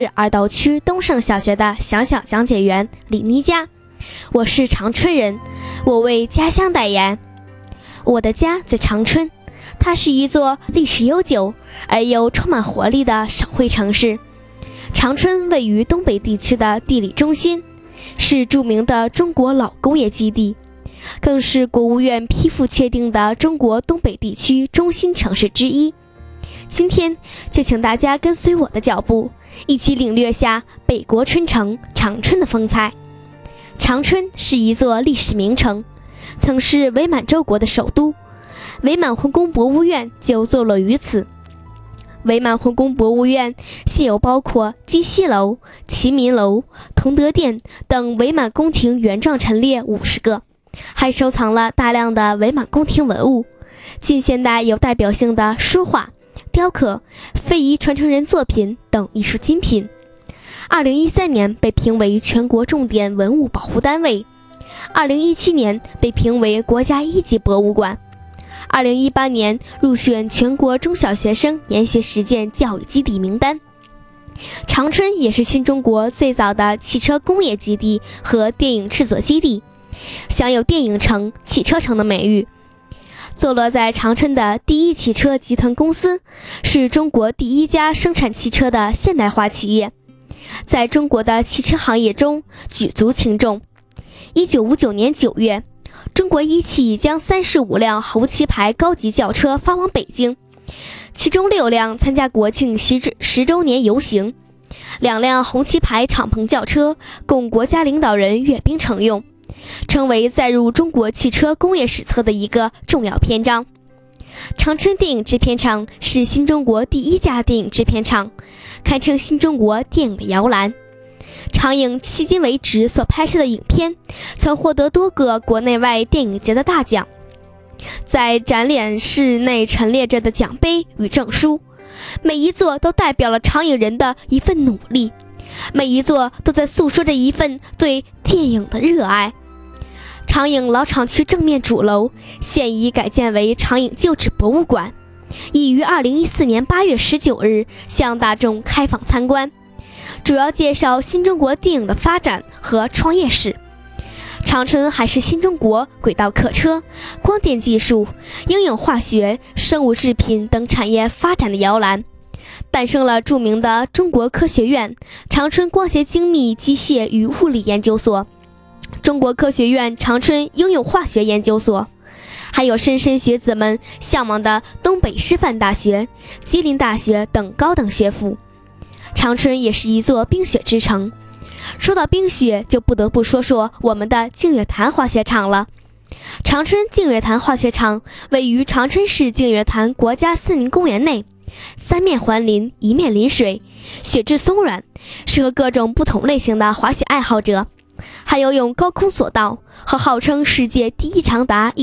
是二道区东胜小学的小小讲解员李妮佳，我是长春人，我为家乡代言。我的家在长春，它是一座历史悠久而又充满活力的省会城市。长春位于东北地区的地理中心，是著名的中国老工业基地，更是国务院批复确定的中国东北地区中心城市之一。今天就请大家跟随我的脚步，一起领略下北国春城长春的风采。长春是一座历史名城，曾是伪满洲国的首都，伪满皇宫博物院就坐落于此。伪满皇宫博物院现有包括鸡西楼、齐民楼、同德殿等伪满宫廷原状陈列50个，还收藏了大量的伪满宫廷文物，近现代有代表性的书画、雕刻、非遗传承人作品等艺术精品。2013年被评为全国重点文物保护单位，2017年被评为国家一级博物馆，2018年入选全国中小学生研学实践教育基地名单。长春也是新中国最早的汽车工业基地和电影制作基地，享有电影城、汽车城的美誉。坐落在长春的第一汽车集团公司是中国第一家生产汽车的现代化企业，在中国的汽车行业中举足轻重。1959年9月，中国一汽将35辆红旗牌高级轿车发往北京，其中6辆参加国庆10周年游行，2辆红旗牌敞篷轿车供国家领导人阅兵乘用，成为载入中国汽车工业史册的一个重要篇章。长春电影制片厂是新中国第一家电影制片厂，堪称新中国电影的摇篮。长影迄今为止所拍摄的影片曾获得多个国内外电影节的大奖，在展览室内陈列着的奖杯与证书，每一座都代表了长影人的一份努力，每一座都在诉说着一份对电影的热爱。长影老厂区正面主楼现已改建为长影旧址博物馆，已于2014年8月19日向大众开放参观，主要介绍新中国电影的发展和创业史。长春还是新中国轨道客车、光电技术、应用化学、生物制品等产业发展的摇篮，诞生了著名的中国科学院、长春光学精密机械与物理研究所、中国科学院长春应用化学研究所，还有莘莘学子们向往的东北师范大学、吉林大学等高等学府。长春也是一座冰雪之城，说到冰雪就不得不说说我们的净月潭滑雪场了。长春净月潭滑雪场位于长春市净月潭国家森林公园内，三面环林，一面临水，雪质松软，适合各种不同类型的滑雪爱好者。还有用高空索道和号称世界第一长达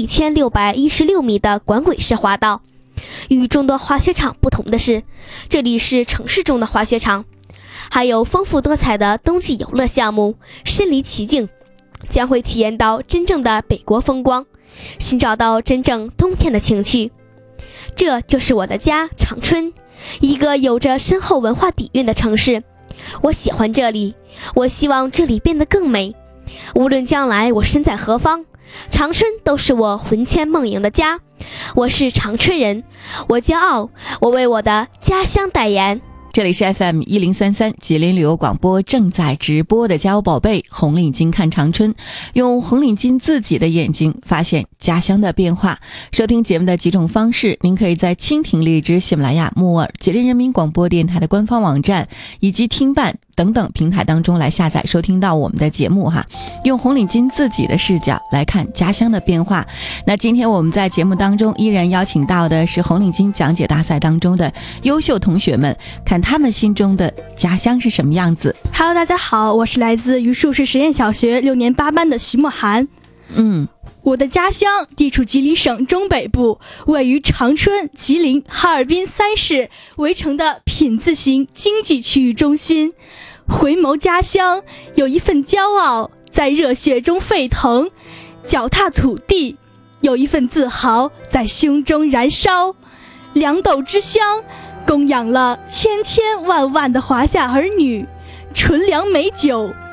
1616米的管轨式滑道。与众多滑雪场不同的是，这里是城市中的滑雪场，还有丰富多彩的冬季游乐项目，身临其境，将会体验到真正的北国风光，寻找到真正冬天的情趣。这就是我的家长春，一个有着深厚文化底蕴的城市。我喜欢这里，我希望这里变得更美。无论将来我身在何方，长春都是我魂牵梦萦的家。我是长春人，我骄傲，我为我的家乡代言。 这里是 FM1033 吉林旅游广播正在直播的家有宝贝红领巾看长春，用红领巾自己的眼睛发现家乡的变化。收听节目的几种方式，您可以在蜻蜓、荔枝、喜马拉雅、木耳、吉林人民广播电台的官方网站以及听伴等等平台当中来下载收听到我们的节目哈，用红领巾自己的视角来看家乡的变化。那今天我们在节目当中依然邀请到的是红领巾讲解大赛当中的优秀同学们，看他们心中的家乡是什么样子。 Hello， 大家好，我是来自榆树市实验小学6年8班的徐墨涵。我的家乡地处吉林省中北部，位于长春、吉林、哈尔滨3市围成的品字型经济区域中心。回眸家乡，有一份骄傲在热血中沸腾；脚踏土地，有一份自豪在胸中燃烧。两斗之乡， 供养了千千万万的华夏儿女，纯粮美酒